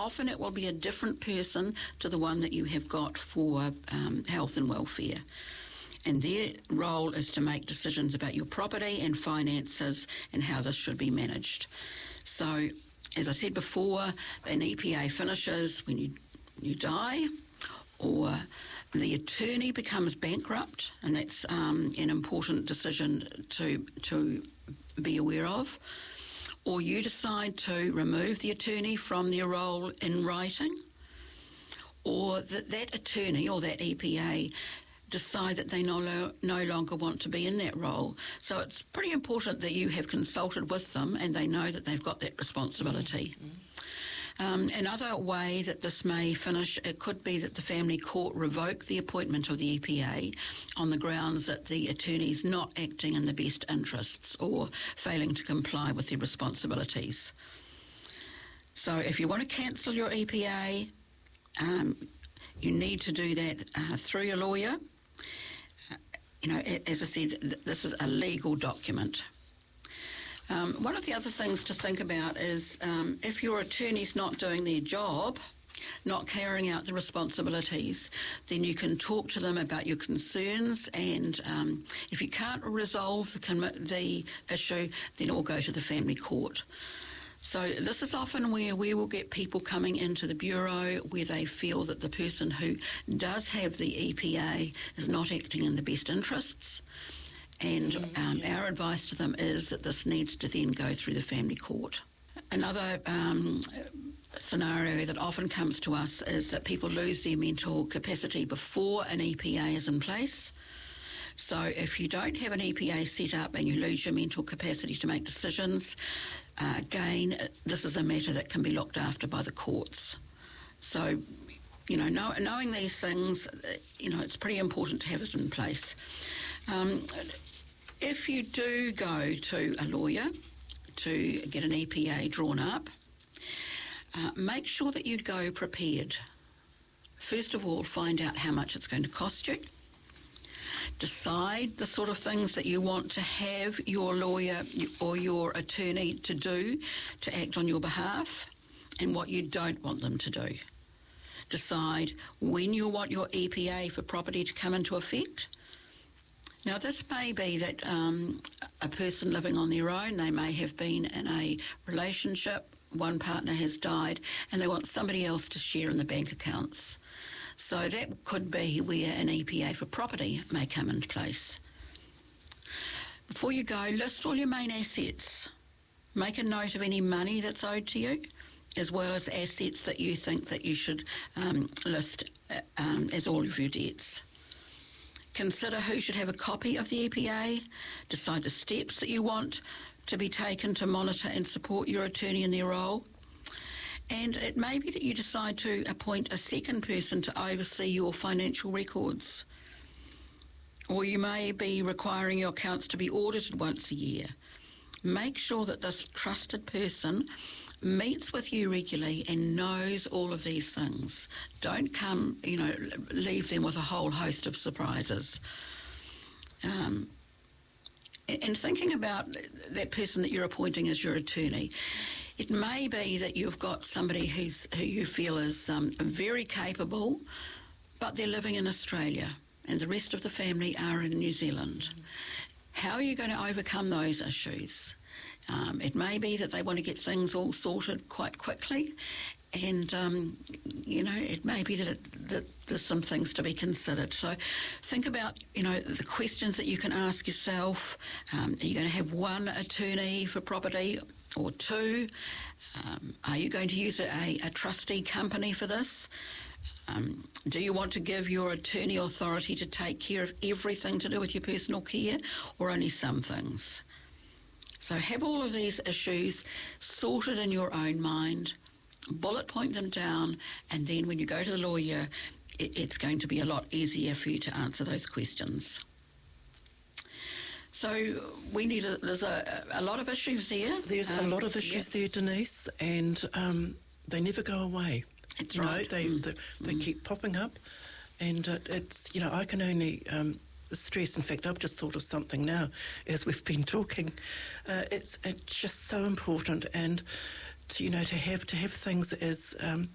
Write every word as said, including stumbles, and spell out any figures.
often it will be a different person to the one that you have got for um, health and welfare. And their role is to make decisions about your property and finances and how this should be managed. So, as I said before, an E P A finishes when you you die, or the attorney becomes bankrupt, and that's um, an important decision to to be aware of. Or you decide to remove the attorney from their role in writing, or that that attorney or that E P A decide that they no, lo- no longer want to be in that role. So it's pretty important that you have consulted with them and they know that they've got that responsibility. Mm-hmm. Um, another way that this may finish, it could be that the family court revoke the appointment of the E P A on the grounds that the attorney's not acting in the best interests or failing to comply with their responsibilities. So if you want to cancel your E P A, um, you need to do that uh, through your lawyer. Uh, you know, as I said, th- this is a legal document. Um, one of the other things to think about is um, if your attorney's not doing their job, not carrying out the responsibilities, then you can talk to them about your concerns, and um, if you can't resolve the, com- the issue, then it will go to the family court. So this is often where we will get people coming into the Bureau where they feel that the person who does have the E P A is not acting in the best interests. And mm, um, yes. Our advice to them is that this needs to then go through the family court. Another um, scenario that often comes to us is that people lose their mental capacity before an E P A is in place. So if you don't have an E P A set up and you lose your mental capacity to make decisions, uh, again, this is a matter that can be looked after by the courts. So, you know, know, knowing these things, you know, it's pretty important to have it in place. Um, if you do go to a lawyer to get an E P A drawn up, uh, make sure that you go prepared. First of all, find out how much it's going to cost you. Decide the sort of things that you want to have your lawyer or your attorney to do to act on your behalf and what you don't want them to do. Decide when you want your E P A for property to come into effect. Now, this may be that um, a person living on their own, they may have been in a relationship, one partner has died, and they want somebody else to share in the bank accounts. So that could be where an E P A for property may come into place. Before you go, list all your main assets. Make a note of any money that's owed to you, as well as assets that you think that you should um, list uh, um, as all of your debts. Consider who should have a copy of the E P A. Decide the steps that you want to be taken to monitor and support your attorney in their role. And it may be that you decide to appoint a second person to oversee your financial records. Or you may be requiring your accounts to be audited once a year. Make sure that this trusted person meets with you regularly and knows all of these things. Don't come, you know, leave them with a whole host of surprises. Um, and thinking about that person that you're appointing as your attorney, it may be that you've got somebody who's who you feel is um, very capable, but they're living in Australia and the rest of the family are in New Zealand. Mm-hmm. How are you going to overcome those issues? Um, it may be that they want to get things all sorted quite quickly, and um, you know, it may be that, it, that there's some things to be considered. So think about, you know, the questions that you can ask yourself. Um, are you going to have one attorney for property or two? Um, are you going to use a, a trustee company for this? Um, do you want to give your attorney authority to take care of everything to do with your personal care, or only some things? So have all of these issues sorted in your own mind, bullet point them down, and then when you go to the lawyer, it, it's going to be a lot easier for you to answer those questions. So we need a, there's a, a lot of issues there. There's um, a lot of issues yeah. there, Denise, and um, they never go away. That's you right. know, they mm. they, they mm. keep popping up, and uh, it's, you know, I can only um, stress. In fact, I've just thought of something now as we've been talking. Uh, it's it's just so important, and to, you know, to have to have things as um,